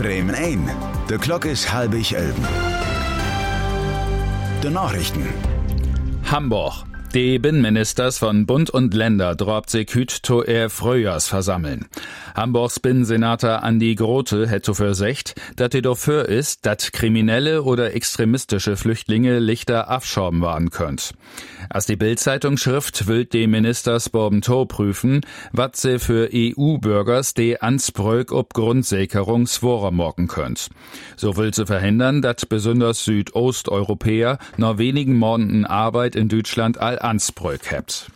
Bremen ein. De Klok is 10:30. De Nachrichten. Hamburg. Die Binnenministers von Bund und Länder drobt sich hüt to Frühjahrs versammeln. Hamburgs Binnensenator Andi Grote hätte für secht, dass die dafür ist, dass kriminelle oder extremistische Flüchtlinge lichter abschorben werden könnt. Als die Bild-Zeitung schrift, will die Ministers Borben-To prüfen, wat sie für EU-Bürgers die Ansprüch ob Grundsicherung morgen könnt. So will sie verhindern, dass besonders Südosteuropäer noch wenigen Monaten Arbeit in Deutschland all Ansprüch habt.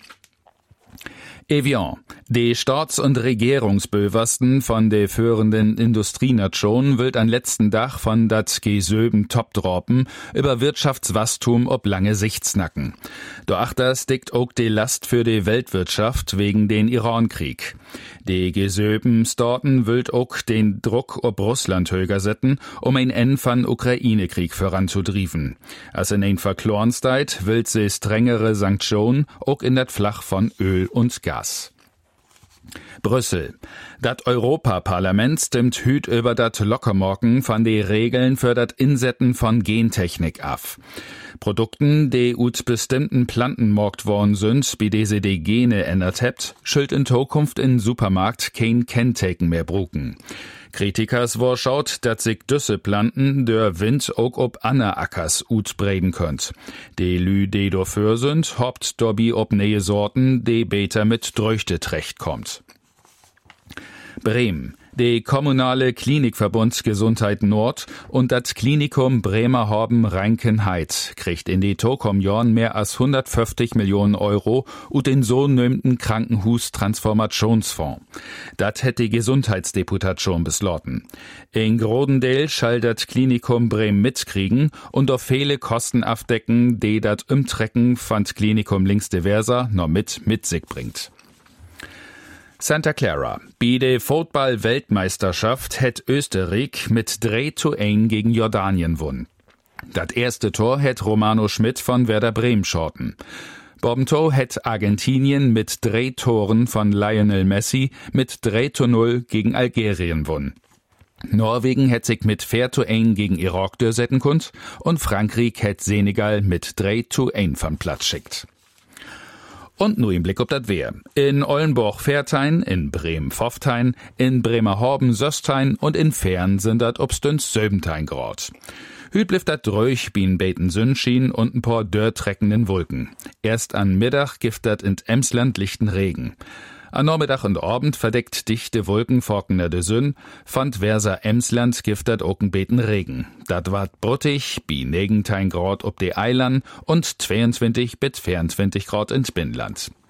Evian. Die Staats- und Regierungsböversten von der führenden Industrienation will an letzten Tag von dat G7 Topdroppen über Wirtschaftswachstum ob lange Sicht snacken. Doachter stickt auch die Last für die Weltwirtschaft wegen den Irankrieg. Die G7 Storten will auch den Druck ob Russland höher setzen, um ein Ende von Ukraine-Krieg voranzudrieven. Als in ein Verklornsteit will sie strengere Sanktionen auch in dat Flach von Öl und Gas. Brüssel. Dat Europaparlament stimmt hüt über dat Lockermorken von de Regeln für dat Insetten von Gentechnik af. Produkten, die ut bestimmten Planten morgt worden sind, wie diese die Gene ändert hebt, schuld in Zukunft in Supermarkt kein Kenntaken mehr bruken. Kritikers vorschaut, dat sich düsse Planten der Wind auch ob Anna Ackers utbreden könnt. Die Lü, die dafür sind, hobt dobi ob neue Sorten, die beter mit Dröchte trecht kommt. Bremen. Die kommunale Klinikverbund Gesundheit Nord und das Klinikum Bremerhaven-Reinkenheit kriegt in die Tokomjon mehr als 150 Millionen Euro und den so nömten Krankenhus-Transformationsfonds. Dat hätte die Gesundheitsdeputation beschlossen. In Grodendale schall das Klinikum Bremen mitkriegen und auf viele Kosten abdecken, die dat Umtrecken von Klinikum links de Versa noch mit sich bringt. Santa Clara. Bei der Football-Weltmeisterschaft hätt Österreich mit 3:1 gegen Jordanien gewonnen. Das erste Tor hätt Romano Schmidt von Werder Bremen schoten. Borben-To hätt Argentinien mit 3 Toren von Lionel Messi mit 3:0 gegen Algerien gewonnen. Norwegen hätt sich mit 4:1 gegen Irak durchsetzen kund und Frankreich hätt Senegal mit 3:1 vom Platz schickt. Und nur im Blick ob das Wehr. In Ollenburg-Vertein, in Bremen-Pfofftein, in Bremerhaven-Söstein und in Fern sind dat obstüns 17 Grad. Hüt blieft dat ruhig, bien beten Sonnenschien und ein paar dörrtreckenden Wolken. Erst an Mittag gibt dat in Emsland lichten Regen. An Nachmittag und Abend verdeckt dichte Wolken forkener de Sünn, fand Versa Emsland gibt dat auch ein beten Regen. Dat ward bruttig, bi 19 Grad ob de Eiland und 22 bis 24 Grad ins Binnenland.